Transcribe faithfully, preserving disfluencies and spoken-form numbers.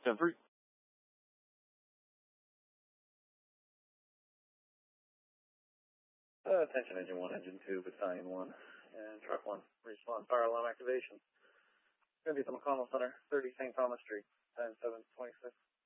ten three. Uh, attention engine one, engine two, battalion one, and truck one. Respawn fire alarm activation. It's going to be at the McConnell Center, thirty Saint Thomas Street, ten seven twenty-six.